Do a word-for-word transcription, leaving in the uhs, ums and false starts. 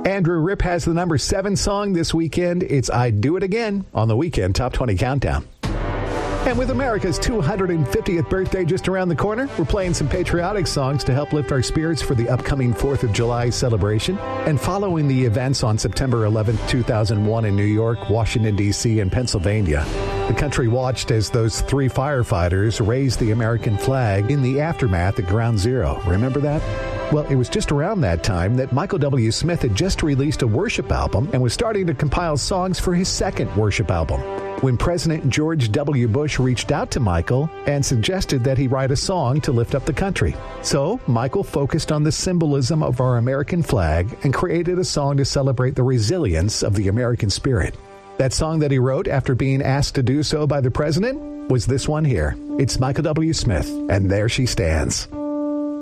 Andrew Ripp has the number seven song this weekend. It's I'd Do It Again on the Weekend Top twenty Countdown. And with America's two hundred fiftieth birthday just around the corner, we're playing some patriotic songs to help lift our spirits for the upcoming fourth of July celebration. And following the events on September eleventh, two thousand one in New York, Washington, D C, and Pennsylvania, the country watched as those three firefighters raised the American flag in the aftermath at Ground Zero. Remember that? Well, it was just around that time that Michael W. Smith had just released a worship album and was starting to compile songs for his second worship album, when President George W. Bush reached out to Michael and suggested that he write a song to lift up the country. So Michael focused on the symbolism of our American flag and created a song to celebrate the resilience of the American spirit. That song that he wrote after being asked to do so by the president was this one here. It's Michael W. Smith, and There She Stands.